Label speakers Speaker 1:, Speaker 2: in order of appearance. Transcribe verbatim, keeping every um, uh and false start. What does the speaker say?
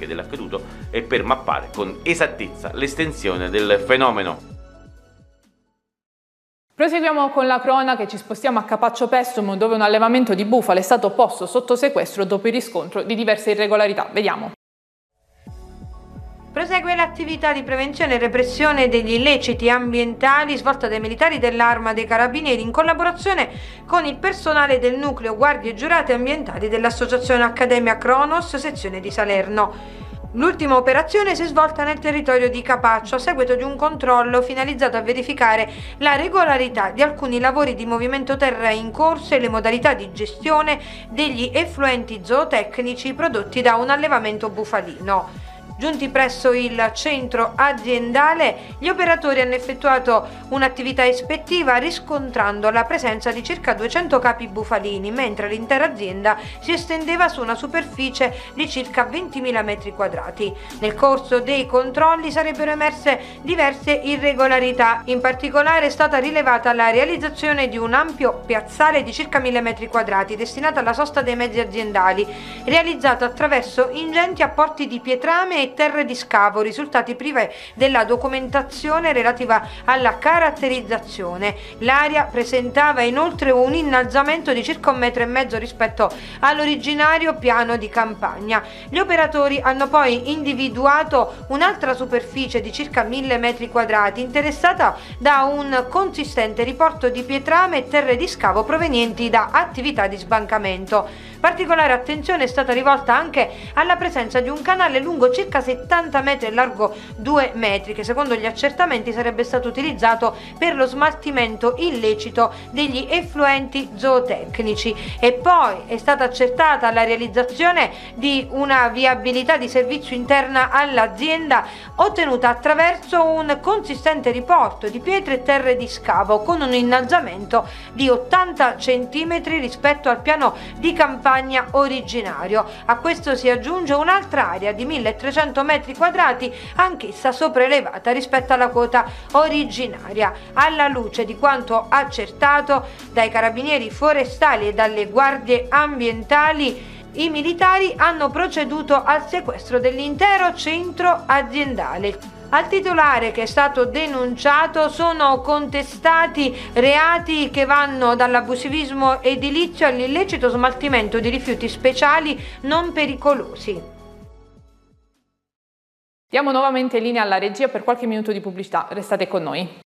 Speaker 1: dinamiche dell'accaduto e per mappare con esattezza l'estensione del fenomeno.
Speaker 2: Proseguiamo con la cronaca e ci spostiamo a Capaccio Pessum, dove un allevamento di bufale è stato posto sotto sequestro dopo il riscontro di diverse irregolarità. Vediamo.
Speaker 3: Prosegue l'attività di prevenzione e repressione degli illeciti ambientali svolta dai militari dell'Arma dei Carabinieri in collaborazione con il personale del nucleo guardie giurate ambientali dell'Associazione Accademia Cronos, sezione di Salerno. L'ultima operazione si è svolta nel territorio di Capaccio a seguito di un controllo finalizzato a verificare la regolarità di alcuni lavori di movimento terra in corso e le modalità di gestione degli effluenti zootecnici prodotti da un allevamento bufalino. Giunti presso il centro aziendale, gli operatori hanno effettuato un'attività ispettiva riscontrando la presenza di circa duecento capi bufalini, mentre l'intera azienda si estendeva su una superficie di circa ventimila metri quadrati. Nel corso dei controlli sarebbero emerse diverse irregolarità, in particolare è stata rilevata la realizzazione di un ampio piazzale di circa mille metri quadrati destinato alla sosta dei mezzi aziendali, realizzato attraverso ingenti apporti di pietrame e terre di scavo, risultati prive della documentazione relativa alla caratterizzazione. L'area presentava inoltre un innalzamento di circa un metro e mezzo rispetto all'originario piano di campagna. Gli operatori hanno poi individuato un'altra superficie di circa mille metri quadrati interessata da un consistente riporto di pietrame e terre di scavo provenienti da attività di sbancamento. Particolare attenzione è stata rivolta anche alla presenza di un canale lungo circa settanta metri e largo due metri, che secondo gli accertamenti sarebbe stato utilizzato per lo smaltimento illecito degli effluenti zootecnici. E poi è stata accertata la realizzazione di una viabilità di servizio interna all'azienda ottenuta attraverso un consistente riporto di pietre e terre di scavo con un innalzamento di ottanta centimetri rispetto al piano di campagna originario. A questo si aggiunge un'altra area di milletrecento metri quadrati, anch'essa sopraelevata rispetto alla quota originaria. Alla luce di quanto accertato dai carabinieri forestali e dalle guardie ambientali, i militari hanno proceduto al sequestro dell'intero centro aziendale. Al titolare, che è stato denunciato, sono contestati reati che vanno dall'abusivismo edilizio all'illecito smaltimento di rifiuti speciali non pericolosi.
Speaker 2: Diamo nuovamente linea alla regia per qualche minuto di pubblicità, restate con noi.